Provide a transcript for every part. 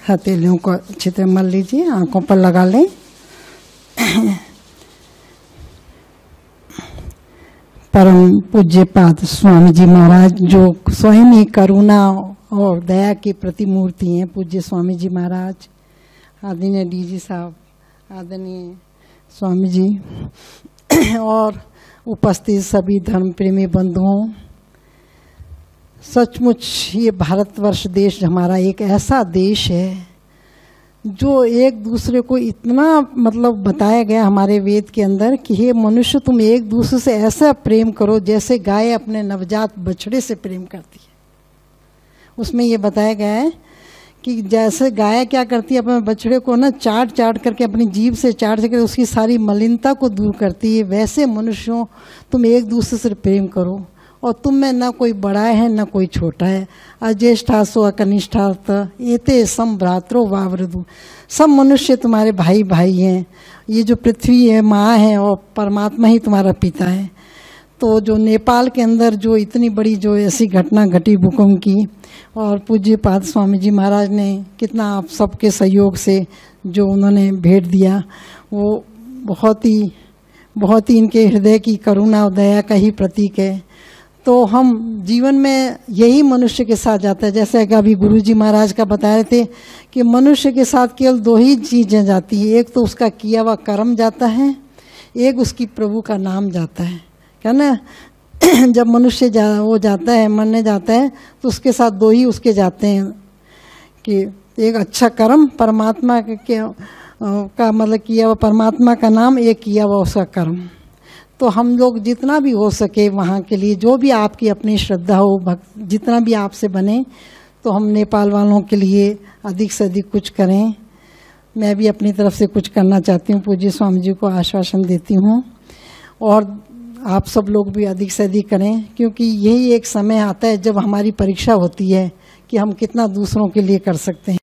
हथेलियों को अच्छी तरह मल लीजिए, आंखों पर लगा लें। परम पूज्यपाद स्वामी जी महाराज जो स्वयं ही करुणा और दया की प्रतिमूर्ति हैं, पूज्य स्वामी जी महाराज, आदरणीय डीजी साहब, आदरणीय स्वामी जी और उपस्थित सभी धर्म प्रेमी बंधुओं, सचमुच ये भारतवर्ष देश हमारा एक ऐसा देश है जो एक दूसरे को इतना मतलब बताया गया हमारे वेद के अंदर कि हे मनुष्य, तुम एक दूसरे से ऐसा प्रेम करो जैसे गाय अपने नवजात बछड़े से प्रेम करती है। उसमें ये बताया गया है कि जैसे गाय क्या करती है, अपने बछड़े को ना चाट चाट करके, अपनी जीभ से चाट करके उसकी सारी मलिनता को दूर करती है, वैसे मनुष्यों तुम एक दूसरे से प्रेम करो। और तुम में ना कोई बड़ा है ना कोई छोटा है। अज्येष्ठासो अकनिष्ठात एते सम भ्रातरो वावृदु, सब मनुष्य तुम्हारे भाई भाई हैं। ये जो पृथ्वी है माँ है और परमात्मा ही तुम्हारा पिता है। तो जो नेपाल के अंदर जो इतनी बड़ी जो ऐसी घटना घटी भूकंप की, और पूज्यपाद स्वामी जी महाराज ने कितना आप सबके सहयोग से जो उन्होंने भेंट दिया, वो बहुत ही इनके हृदय की करुणा और दया का ही प्रतीक है। तो हम जीवन में यही मनुष्य के साथ जाता है, जैसे कि अभी गुरु जी महाराज का बता रहे थे कि मनुष्य के साथ केवल दो ही चीज़ें जाती है, एक तो उसका किया हुआ कर्म जाता है, एक उसकी प्रभु का नाम जाता है, क्या ना। जब मनुष्य वो जाता है, मरने जाता है, तो उसके साथ दो ही उसके जाते हैं कि एक अच्छा कर्म परमात्मा का मतलब किया हुआ परमात्मा का नाम, एक किया हुआ उसका कर्म। तो हम लोग जितना भी हो सके वहाँ के लिए, जो भी आपकी अपनी श्रद्धा हो, जितना भी आपसे बने, तो हम नेपाल वालों के लिए अधिक से अधिक कुछ करें। मैं भी अपनी तरफ से कुछ करना चाहती हूँ, पूज्य स्वामी जी को आश्वासन देती हूँ, और आप सब लोग भी अधिक से अधिक करें, क्योंकि यही एक समय आता है जब हमारी परीक्षा होती है कि हम कितना दूसरों के लिए कर सकते हैं।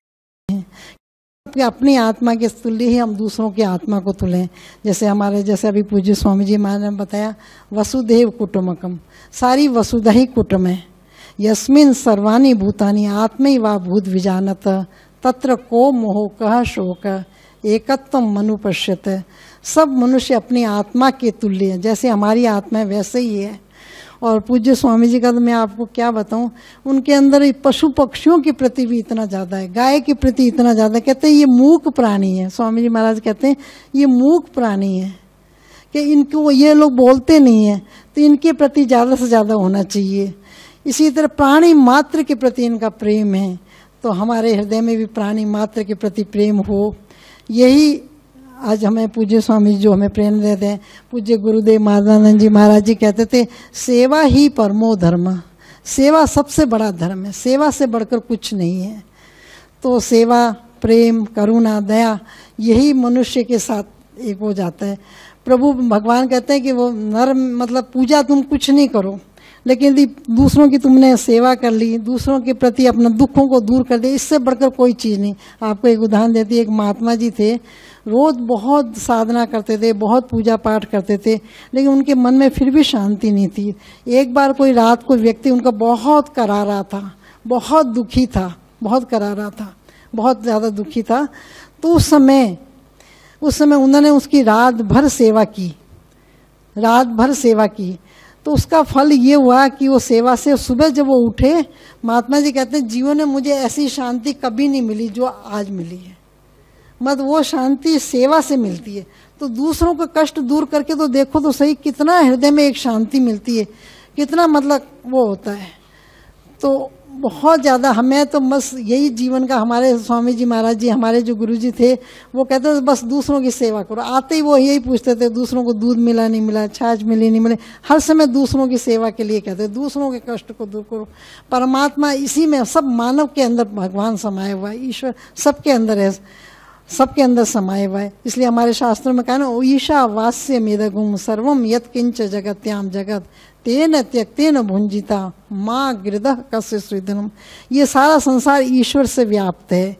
कि अपनी आत्मा के तुल्य ही हम दूसरों की आत्मा को तुलें। जैसे अभी पूज्य स्वामी जी महाराज ने बताया, वसुधैव कुटुम्बकम, सारी वसुधा ही कुटुम्ब है। यस्मिन् सर्वाणि भूतानि आत्मैवा भूत विजानत तत्र को मोह कह शोक एकत्वम मनुपश्यत। सब मनुष्य अपनी आत्मा के तुल्य है, जैसे हमारी आत्मा है वैसे ही है। और पूज्य स्वामी जी का तो मैं आपको क्या बताऊं, उनके अंदर पशु पक्षियों के प्रति भी इतना ज़्यादा है, गाय के प्रति इतना ज़्यादा। कहते हैं ये मूक प्राणी है, स्वामी जी महाराज कहते हैं ये मूक प्राणी है, कि इनको ये लोग बोलते नहीं हैं, तो इनके प्रति ज़्यादा से ज़्यादा होना चाहिए। इसी तरह प्राणी मात्र के प्रति इनका प्रेम है, तो हमारे हृदय में भी प्राणी मात्र के प्रति प्रेम हो। यही आज हमें पूज्य स्वामी जो हमें प्रेरणा देते हैं। पूज्य गुरुदेव माधवानंद जी महाराज जी कहते थे, सेवा ही परमो धर्म, सेवा सबसे बड़ा धर्म है, सेवा से बढ़कर कुछ नहीं है। तो सेवा, प्रेम, करुणा, दया, यही मनुष्य के साथ एक हो जाता है। प्रभु भगवान कहते हैं कि वो नर मतलब पूजा तुम कुछ नहीं करो, लेकिन यदि दूसरों की तुमने सेवा कर ली, दूसरों के प्रति अपना दुखों को दूर कर दिया, इससे बढ़कर कोई चीज़ नहीं। आपको एक उदाहरण देती है, एक महात्मा जी थे, रोज बहुत साधना करते थे, बहुत पूजा पाठ करते थे, लेकिन उनके मन में फिर भी शांति नहीं थी। एक बार कोई रात को व्यक्ति उनका बहुत करारा था, बहुत दुखी था, बहुत करारा था, बहुत ज़्यादा दुखी था। तो उस समय उन्होंने उसकी रात भर सेवा की। तो उसका फल ये हुआ कि वो सेवा से सुबह जब वो उठे, महात्मा जी कहते हैं जीवन में मुझे ऐसी शांति कभी नहीं मिली जो आज मिली है। मतलब वो शांति सेवा से मिलती है। तो दूसरों का कष्ट दूर करके तो देखो तो सही, कितना हृदय में एक शांति मिलती है, कितना मतलब वो होता है। तो बहुत ज़्यादा हमें तो बस यही जीवन का, हमारे स्वामी जी महाराज जी, हमारे जो गुरु जी थे, वो कहते थे बस दूसरों की सेवा करो। आते ही वो यही पूछते थे, दूसरों को दूध मिला नहीं मिला, छाछ मिली नहीं मिले, हर समय दूसरों की सेवा के लिए कहते, दूसरों के कष्ट को दूर करो। परमात्मा इसी में, सब मानव के अंदर भगवान समाया हुआ है, ईश्वर सबके अंदर है, सबके अंदर समाये हुआ है। इसलिए हमारे शास्त्रों में कहा ना, ईशा वास्य मेदगुम सर्वम यत किंच जगत्याम जगत तेन त्यक्तेन भुंजिता माँ गृदः कस्य स्विधनम। ये सारा संसार ईश्वर से व्याप्त है।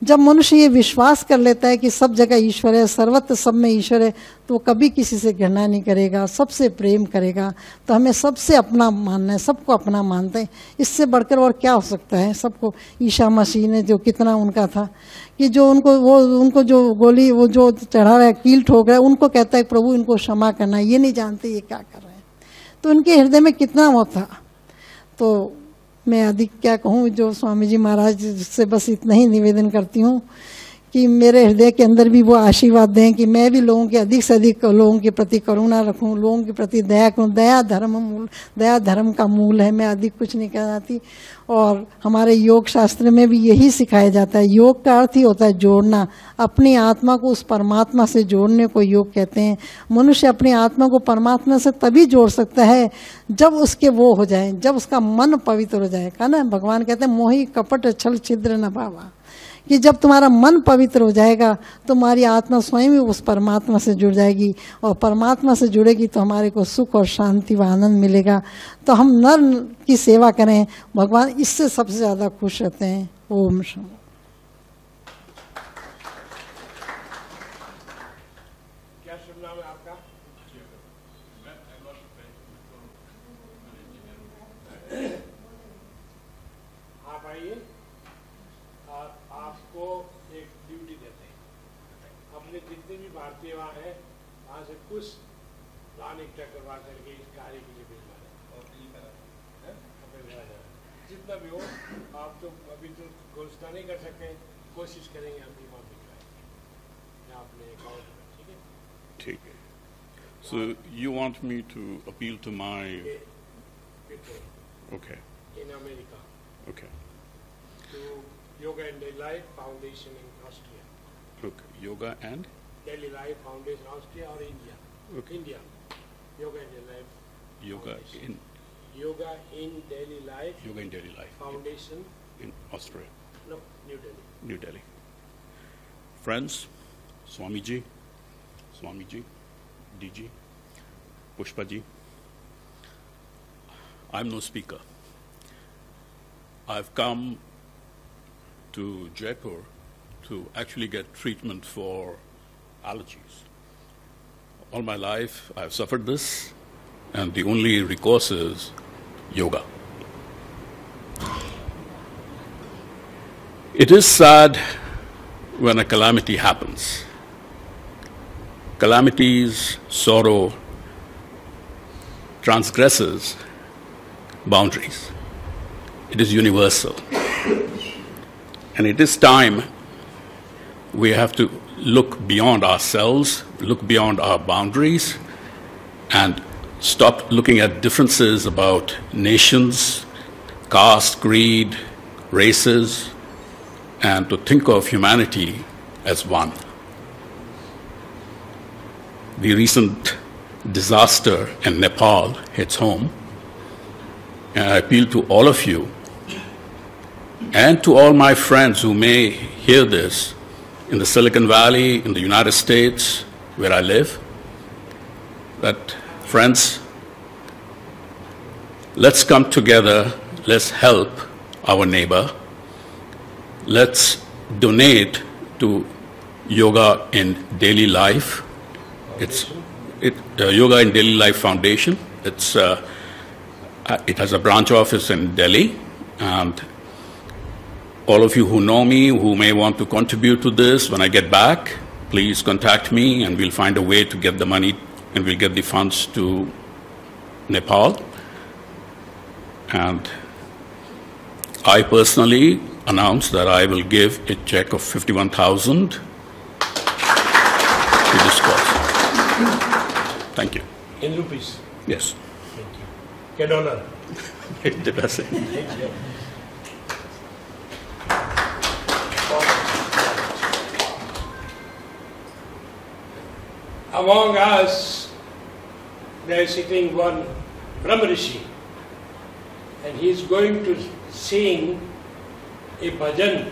जब मनुष्य ये विश्वास कर लेता है कि सब जगह ईश्वर है, सर्वत्र सब में ईश्वर है, तो वो कभी किसी से घृणा नहीं करेगा, सबसे प्रेम करेगा। तो हमें सबसे अपना मानना है, सबको अपना मानते हैं। इससे बढ़कर और क्या हो सकता है। सबको ईसा मसीह ने जो कितना उनका था कि जो उनको जो गोली वो जो चढ़ा रहा है, कील ठोक रहा है, उनको कहता है प्रभु इनको क्षमा करना, ये नहीं जानते ये क्या कर रहे हैं। तो उनके हृदय में कितना वो था। तो मैं अधिक क्या कहूँ, जो स्वामी जी महाराज से बस इतना ही निवेदन करती हूँ कि मेरे हृदय के अंदर भी वो आशीर्वाद दें कि मैं भी लोगों के अधिक से अधिक लोगों के प्रति करुणा रखूं, लोगों के प्रति दया करूं। दया धर्म का मूल है। मैं अधिक कुछ नहीं कहना चाहती। और हमारे योग शास्त्र में भी यही सिखाया जाता है। योग का अर्थ ही होता है जोड़ना, अपनी आत्मा को उस परमात्मा से जोड़ने को योग कहते हैं। मनुष्य अपनी आत्मा को परमात्मा से तभी जोड़ सकता है जब उसके वो हो जाए, जब उसका मन पवित्र हो जाए। का ना भगवान कहते हैं मोहि कपट छल छिद्र न भावा, कि जब तुम्हारा मन पवित्र हो जाएगा तुम्हारी आत्मा स्वयं ही उस परमात्मा से जुड़ जाएगी, और परमात्मा से जुड़ेगी तो हमारे को सुख और शांति व आनंद मिलेगा। तो हम नर की सेवा करें, भगवान इससे सबसे ज्यादा खुश रहते हैं। ओम शांति। क्या शुभ नाम है आपका? आप आइए। आपको एक ड्यूटी देते हैं, अपने जितने भी भारतीय वहाँ हैं वहाँ से कुछ प्लान इकट्ठा करवा करके इस कार्य के लिए भिजवा दें। जितना भी हो, आप तो अभी तो घोषणा नहीं कर सकते, कोशिश करेंगे हम भी वहाँ भिजवाएं अपने अकाउंट में। ठीक है? ठीक है। So you want me to appeal to my... Okay. In America. Okay. To Yoga and Daily Life Foundation in Austria. Okay. Yoga and? Daily Life Foundation, Austria or India? Okay. India. Yoga and Daily Life. Yoga Foundation. in? Yoga in Daily Life. Yoga in Daily Life. Foundation. In Austria. No, New Delhi. New Delhi. Friends, Swamiji, DG, Pushpaji, I'm no speaker. I've come to Jaipur to actually get treatment for allergies. All my life I've suffered this, and the only recourse is yoga. It is sad when a calamity happens. Calamities, sorrow, transgresses boundaries. It is universal. And it is time we have to look beyond ourselves, look beyond our boundaries, and stop looking at differences about nations, caste, creed, races, and to think of humanity as one. The recent disaster in Nepal hits home, and I appeal to all of you and to all my friends who may hear this in the Silicon Valley, in the United States, where I live, that, friends, let's come together, let's help our neighbor, let's donate to Yoga in Daily Life. It's Yoga in Daily Life Foundation. It has a branch office in Delhi, and all of you who know me, who may want to contribute to this, when I get back, please contact me and we'll find a way to get the money and we'll get the funds to Nepal. And I personally announce that I will give a check of 51,000 to this cause. Thank you. In rupees? Yes. Thank you. Ke dollar? Did I say? Among us, there is sitting one Brahma Rishi, and he is going to sing a bhajan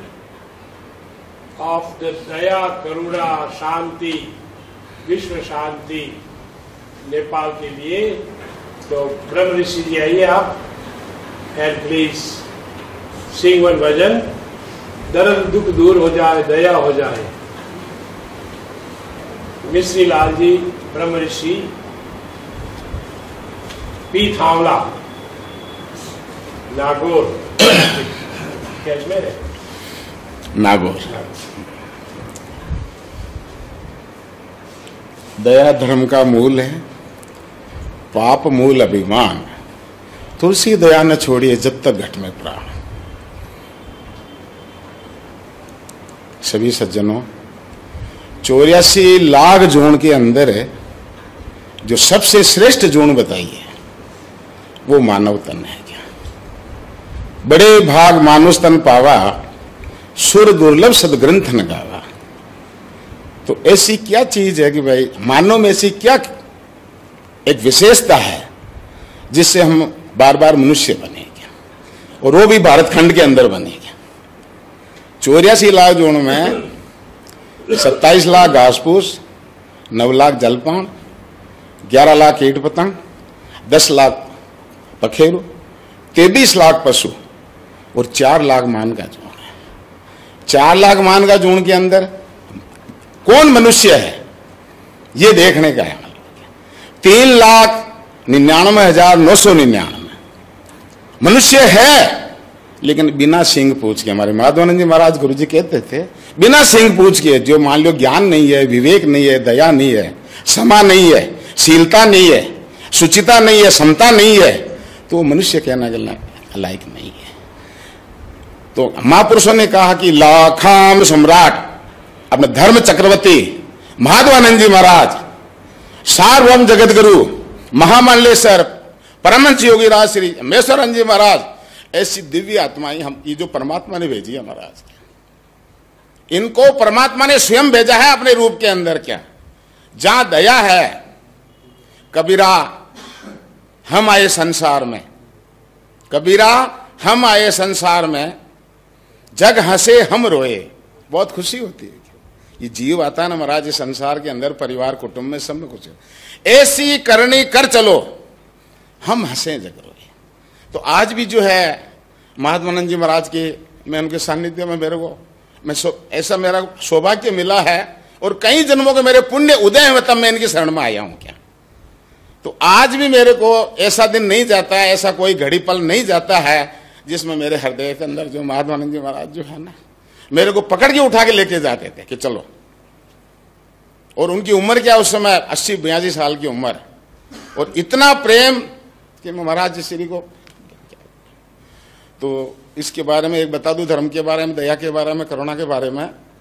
of the Daya, Karuna, Shanti, Vishwa Shanti, Nepal के लिए. तो ब्रह्म ऋषि जी आइए आप, and please sing one bhajan दर्द दुख दूर हो जाए, दया हो जाए। मिश्री लाल जी ब्रह्म ऋषि पी थावला नागौर कैश्मीर है, नागौर। दया धर्म का मूल है, पाप मूल अभिमान। तुलसी दया न छोड़िए जब तक घट में प्राण। सभी सज्जनों, 84 लाख जोन के अंदर है जो सबसे श्रेष्ठ जोन बताई है वो मानव तन है। क्या बड़े भाग मानुष तन पावा, सुर दुर्लभ सदग्रंथ न गावा। तो ऐसी क्या चीज है कि भाई मानव में ऐसी क्या एक विशेषता है जिससे हम बार बार मनुष्य बनेंगे, और वो भी भारत खंड के अंदर बनेंगे। 84 लाख जोन में 27 लाख घास फूस, 9 लाख जलपान, 11 लाख कीट पतंग, 10 लाख पखेरु, 23 लाख पशु और 4 लाख मान का जोन है। 4 लाख मान का जोन के अंदर कौन मनुष्य है ये देखने का है। 3,99,999 मनुष्य है, लेकिन बिना सींग पूछ के। हमारे माधवानंद जी महाराज गुरु जी कहते थे, बिना सींग पूछ के जो मान लो ज्ञान नहीं है, विवेक नहीं है, दया नहीं है, क्षमा नहीं है, शीलता नहीं है, सुचिता नहीं है, समता नहीं है, तो वो मनुष्य कहना लायक नहीं है। तो महापुरुषों ने कहा कि लाखाम सम्राट अपने धर्म चक्रवर्ती माधवानंद जी महाराज, सार्वभौम जगत गुरु महामंडलेश्वर परमहंस योगी राज श्री मेश्वरन जी महाराज, ऐसी दिव्य आत्माएं हम ये जो परमात्मा ने भेजी है महाराज, इनको परमात्मा ने स्वयं भेजा है अपने रूप के अंदर। क्या जहां दया है, कबीरा हम आए संसार में, कबीरा हम आए संसार में, जग हंसे हम रोए। बहुत खुशी होती है ये जीव आता है ना महाराज इस संसार के अंदर, परिवार कुटुंब में सब में कुछ ऐसी करनी कर चलो हम हंसे जग रोए। तो आज भी जो है महात्मानंद जी महाराज के, मैं उनके सानिध्य में मेरे को ऐसा मेरा सौभाग्य मिला है, और कई जन्मों के मेरे पुण्य उदय हुए तब मैं इनकी शरण में आया हूं। क्या तो आज भी मेरे को ऐसा दिन नहीं जाता है, ऐसा कोई घड़ी पल नहीं जाता है जिसमें मेरे हृदय के अंदर जो महात्मानंद जी महाराज जो है ना, मेरे को पकड़ के उठा के लेके जाते थे कि चलो। और उनकी उम्र क्या उस समय 80-82 साल की उम्र, और इतना प्रेम कि मैं महाराज जी श्री को। तो इसके बारे में एक बता दूं, धर्म के बारे में, दया के बारे में, करुणा के बारे में।